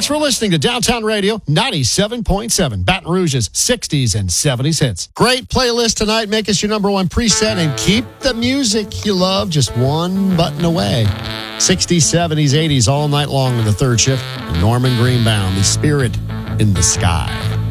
Thanks for listening to Downtown Radio 97.7, Baton Rouge's 60s and 70s hits. Great playlist tonight. Make us your number one preset and keep the music you love just one button away. 60s, 70s, 80s all night long in the third shift. Norman Greenbaum, The Spirit in the Sky.